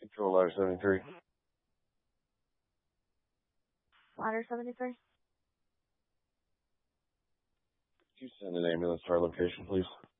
Control Ladder 73. Ladder 73. Could you send an ambulance to our location, please?